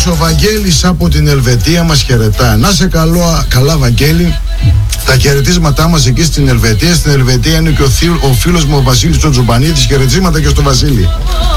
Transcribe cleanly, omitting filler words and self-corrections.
φίλος ο Βαγγέλης από την Ελβετία μας χαιρετά. Να σε καλά Βαγγέλη. Τα χαιρετίσματά μας εκεί στην Ελβετία. Στην Ελβετία είναι και ο φίλος μου ο Βασίλης ο Τζουμπανίδης. Χαιρετίσματα και στο Βασίλη.